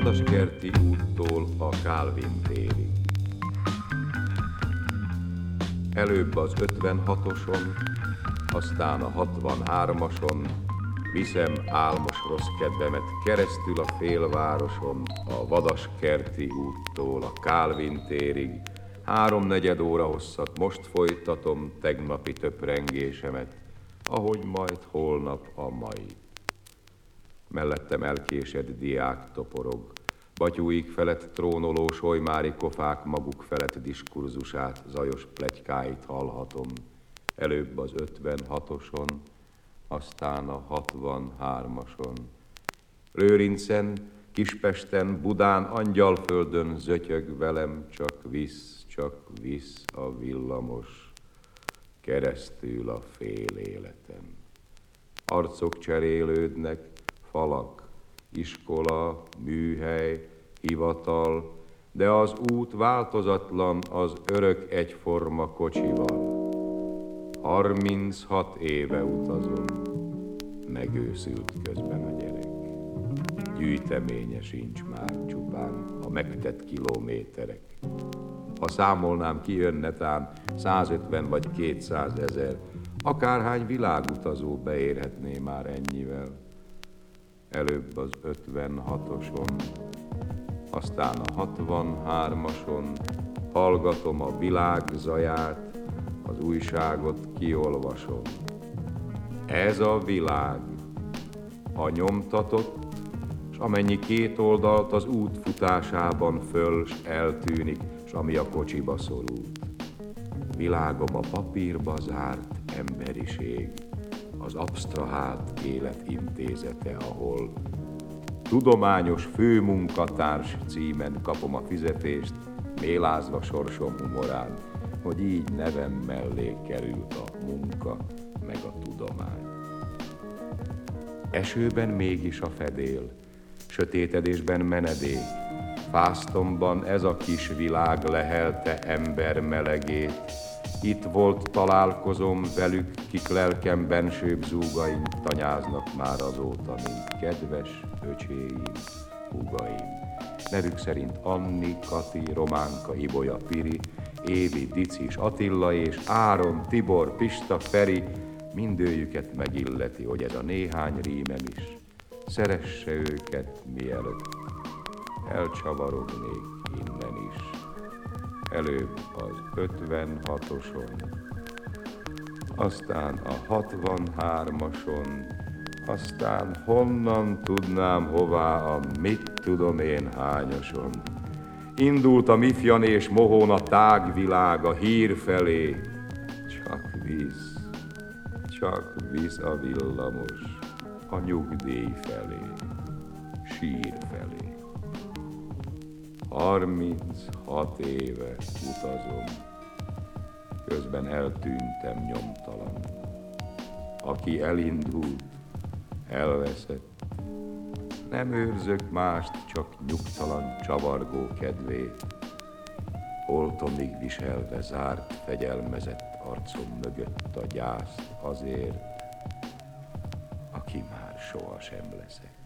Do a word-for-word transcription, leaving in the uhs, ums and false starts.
Vadaskerti úttól a Kálvin térig. Előbb az ötvenhatoson, aztán a hatvanhármason viszem álmos rossz kedvemet keresztül a félvároson, a Vadaskerti úttól a Kálvin térig. Háromnegyed óra hosszat most folytatom tegnapi töprengésemet, ahogy majd holnap a mai. Mellettem elkésett diák toporog, batyúik felett trónoló solymári kofák maguk felett diskurzusát, zajos pletykáit hallhatom. Előbb az ötvenhatoson, aztán a hatvanhármason. Lőrincen, Kispesten, Budán, Angyalföldön zötyög velem, csak visz, csak visz a villamos, keresztül a fél életem. Arcok cserélődnek, falak, iskola, műhely, hivatal, de az út változatlan, az örök egyforma kocsival. Harminchat éve utazom, megőszült közben a gyerek. Gyűjteménye sincs már, csupán a megtett kilométerek. Ha számolnám, kijön netán százötven vagy kétszázezer, akárhány világutazó beérhetné már ennyivel. Előbb az ötvenhatoson, aztán a hatvanhármason hallgatom a világ zaját, az újságot kiolvasom. Ez a világ, a nyomtatott, s amennyi két oldalt az út futásában föl s eltűnik, s ami a kocsiba szorult. Világom a papírba zárt emberiség, az absztrahált élet intézete, ahol tudományos főmunkatárs címen kapom a fizetést, mélázva sorsom humorán, hogy így nevem mellé került a munka meg a tudomány. Esőben mégis a fedél, sötétedésben menedék, fásztomban ez a kis világ lehelte ember melegét. Itt volt találkozom velük, kik lelkem bensőbb zúgaim tanyáznak már azóta, mint kedves öcséim, húgaim. Nevük szerint Anni, Kati, Románka, Ibolya, Piri, Évi, Dicis, Attila és Áron, Tibor, Pista, Feri, mindőjüket megilleti, hogy ez a néhány rímem is szeresse őket, mielőtt elcsavarognék innen is. Előbb az ötvenhatoson, aztán a hatvanhármason, aztán honnan tudnám hová a mit tudom én hányason. Indult a Mifjan és Mohón a tágvilág a hír felé, csak visz, csak visz a villamos a nyugdíj felé, sír felé. Harminchat éve utazom, közben eltűntem nyomtalan. Aki elindult, elveszett, nem őrzök mást, csak nyugtalan csavargó kedvét. Holtomig viselve zárt, fegyelmezett arcom mögött a gyászt azért, aki már sohasem leszek.